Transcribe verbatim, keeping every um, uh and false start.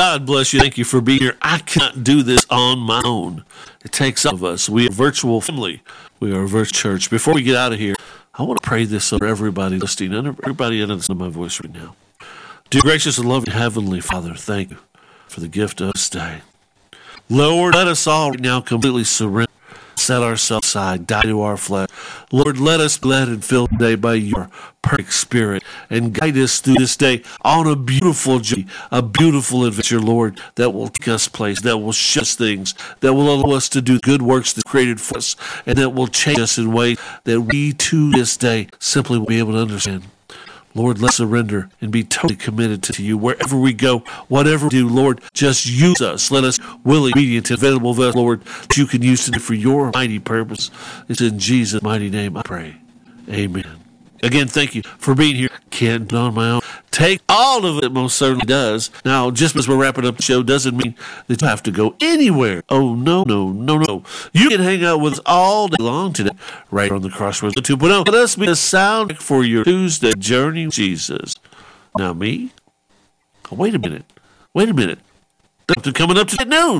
God bless you. Thank you for being here. I cannot do this on my own. It takes all of us. We are a virtual family. We are a virtual church. Before we get out of here, I want to pray this over everybody listening, and everybody under my voice right now. Dear gracious and loving Heavenly Father, thank you for the gift of this day. Lord, let us all right now completely surrender, set ourselves aside, die to our flesh. Lord, let us be led and filled today by your perfect Spirit and guide us through this day on a beautiful journey, a beautiful adventure, Lord, that will take us place, that will show us things, that will allow us to do good works that created for us, and that will change us in ways that we to this day simply will be able to understand. Lord, let's surrender and be totally committed to you wherever we go, whatever we do. Lord, just use us. Let us willing, obedient, and available vessel, Lord, that you can use today for your mighty purpose. It's in Jesus' mighty name I pray. Amen. Again, thank you for being here. Can't do it on my own. Take all of it, most certainly does. Now, just as we're wrapping up the show doesn't mean that you have to go anywhere. Oh, no, no, no, no. You can hang out with us all day long today, right on the Crossroads two point oh. Let us be a sound for your Tuesday journey with Jesus. Now, me? Oh, wait a minute. Wait a minute. Coming up to noon.